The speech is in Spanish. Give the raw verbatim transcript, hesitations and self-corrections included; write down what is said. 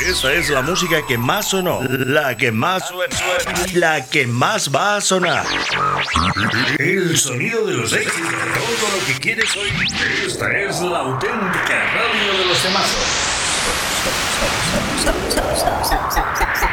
Esa es la música que más sonó, la que más suena, la que más va a sonar. El sonido de los éxitos, todo lo que quieres oír. Esta es la auténtica radio de los temazos.